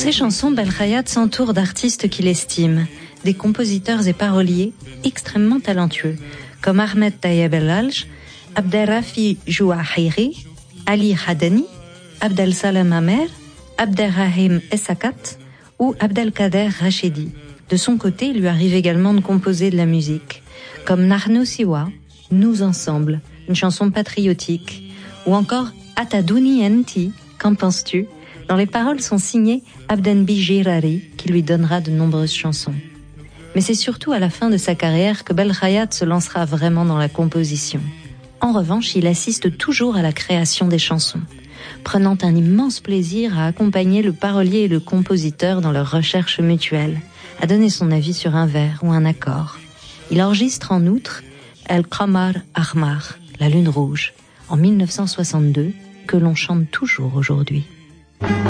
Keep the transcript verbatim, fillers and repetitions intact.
ses chansons, Belkhayat s'entoure d'artistes qu'il estime, des compositeurs et paroliers extrêmement talentueux, comme Ahmed Tayeb El-Alj, Abderrafi Jouahiri, Ali Hadani, Abdel Salem Amer, Abderrahim Essakat ou Abdelkader Rachedi. De son côté, il lui arrive également de composer de la musique, comme Nahnu Siwa, Nous ensemble, une chanson patriotique, ou encore Atadouni Enti, qu'en penses-tu, dont les paroles sont signées Abdenbi Jirari, qui lui donnera de nombreuses chansons. Mais c'est surtout à la fin de sa carrière que Belkhayat se lancera vraiment dans la composition. En revanche, il assiste toujours à la création des chansons, prenant un immense plaisir à accompagner le parolier et le compositeur dans leurs recherches mutuelles, à donner son avis sur un vers ou un accord. Il enregistre en outre El Qamar Ahmar, la lune rouge, en mille neuf cent soixante-deux, que l'on chante toujours aujourd'hui.